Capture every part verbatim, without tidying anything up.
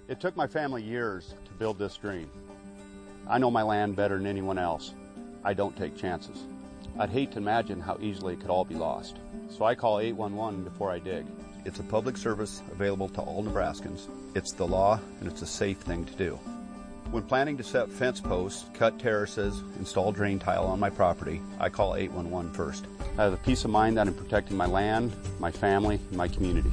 It took my family years to build this dream. I know my land better than anyone else. I don't take chances. I'd hate to imagine how easily it could all be lost. So I call eight one one before I dig. It's a public service available to all Nebraskans. It's the law, and it's a safe thing to do. When planning to set fence posts, cut terraces, install drain tile on my property, I call eight one one first. I have the peace of mind that I'm protecting my land, my family, and my community.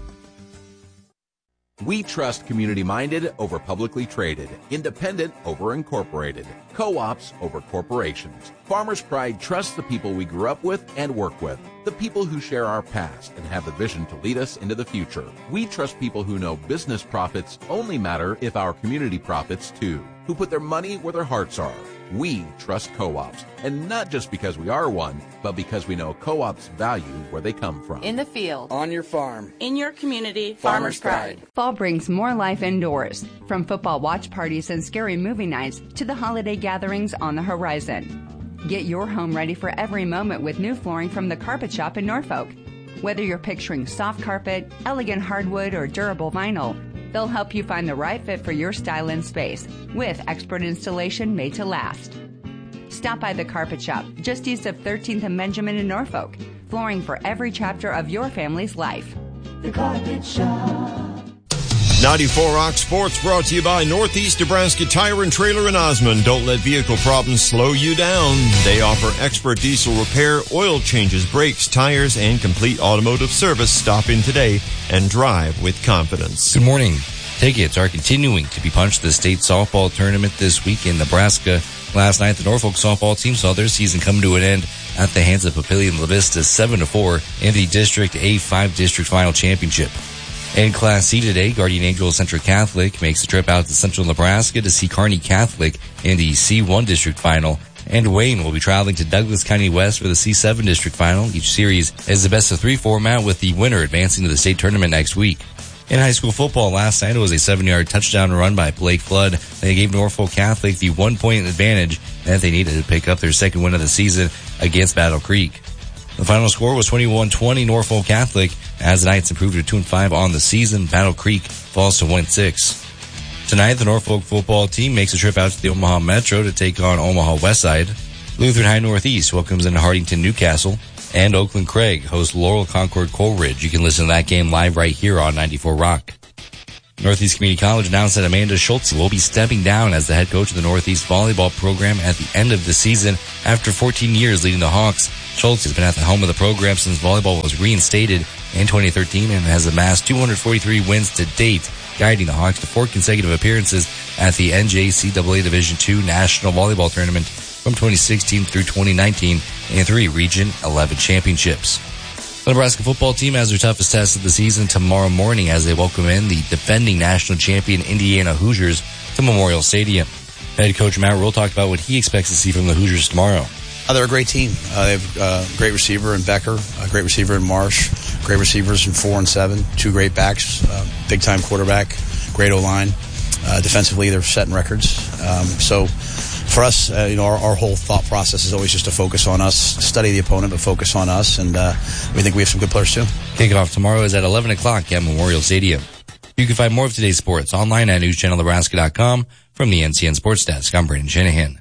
We trust community-minded over publicly traded, independent over incorporated, co-ops over corporations. Farmers Pride trusts the people we grew up with and work with, the people who share our past and have the vision to lead us into the future. We trust people who know business profits only matter if our community profits too, who put their money where their hearts are. We trust co-ops, and not just because we are one, but because we know co-ops value where they come from. In the field. On your farm. In your community. Farmers Pride. Fall brings more life indoors, from football watch parties and scary movie nights to the holiday gatherings on the horizon. Get your home ready for every moment with new flooring from the Carpet Shop in Norfolk. Whether you're picturing soft carpet, elegant hardwood, or durable vinyl, they'll help you find the right fit for your style and space with expert installation made to last. Stop by the Carpet Shop just east of thirteenth and Benjamin in Norfolk. Flooring for every chapter of your family's life. The Carpet Shop. ninety-four Rock Sports brought to you by Northeast Nebraska Tire and Trailer in Osmond. Don't let vehicle problems slow you down. They offer expert diesel repair, oil changes, brakes, tires, and complete automotive service. Stop in today and drive with confidence. Good morning. Tickets are continuing to be punched to the state softball tournament this week in Nebraska. Last night, the Norfolk softball team saw their season come to an end at the hands of Papillion La Vista seven to four in the District A five District Final Championship. In Class C today, Guardian Angels Central Catholic makes a trip out to Central Nebraska to see Kearney Catholic in the C one District Final. And Wayne will be traveling to Douglas County West for the C seven District Final. Each series is the best of three format, with the winner advancing to the state tournament next week. In high school football last night, it was a seven-yard touchdown run by Blake Flood. They gave Norfolk Catholic the one-point advantage that they needed to pick up their second win of the season against Battle Creek. The final score was twenty-one twenty Norfolk Catholic, as the Knights improved to two and five on the season. Battle Creek falls to one and six. Tonight, the Norfolk football team makes a trip out to the Omaha Metro to take on Omaha Westside. Lutheran High Northeast welcomes in Hardington Newcastle, and Oakland Craig hosts Laurel Concord Coleridge. You can listen to that game live right here on ninety-four Rock. Northeast Community College announced that Amanda Schultz will be stepping down as the head coach of the Northeast volleyball program at the end of the season. After fourteen years leading the Hawks, Schultz has been at the helm of the program since volleyball was reinstated in twenty thirteen and has amassed two hundred forty-three wins to date, guiding the Hawks to four consecutive appearances at the N J C A A Division two National Volleyball Tournament from twenty sixteen through twenty nineteen and three Region eleven championships. The Nebraska football team has their toughest test of the season tomorrow morning as they welcome in the defending national champion Indiana Hoosiers to Memorial Stadium. Head coach Matt Rule talked about what he expects to see from the Hoosiers tomorrow. Uh, they're a great team. Uh, they have a uh, great receiver in Becker, a great receiver in Marsh, great receivers in four and seven, two great backs, uh, big-time quarterback, great O-line. Uh, defensively, they're setting records. Um, so for us, uh, you know, our, our whole thought process is always just to focus on us, study the opponent, but focus on us, and uh, we think we have some good players too. Kickoff tomorrow is at eleven o'clock at Memorial Stadium. You can find more of today's sports online at news channel nebraska dot com. From the N C N Sports Desk, I'm Brandon Shanahan.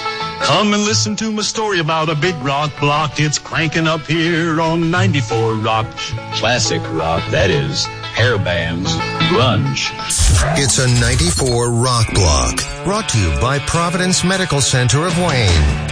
Come and listen to my story about a big rock block. It's cranking up here on ninety-four Rock. Classic rock, that is. Hair bands, grunge. It's a ninety-four Rock Block, brought to you by Providence Medical Center of Wayne.